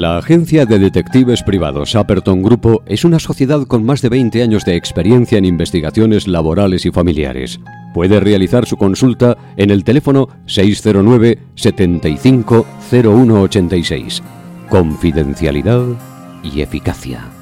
La agencia de detectives privados Apperton Grupo es una sociedad con más de 20 años de experiencia en investigaciones laborales y familiares. Puede realizar su consulta en el teléfono 609 75 0186. Confidencialidad y eficacia.